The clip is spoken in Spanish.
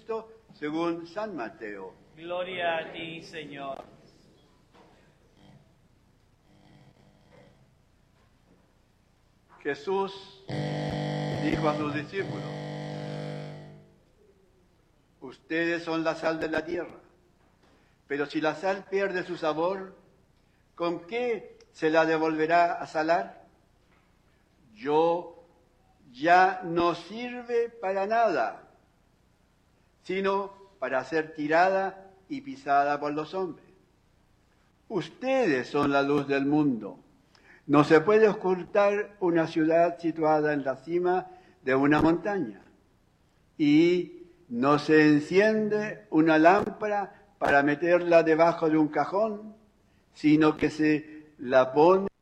Cristo según San Mateo. Gloria a ti, Señor. Jesús dijo a sus discípulos: ustedes son la sal de la tierra, pero si la sal pierde su sabor, ¿con qué se la devolverá a salar? Ya no sirve para nada, sino para ser tirada y pisada por los hombres. Ustedes son la luz del mundo. No se puede ocultar una ciudad situada en la cima de una montaña. Y no se enciende una lámpara para meterla debajo de un cajón, sino que se la pone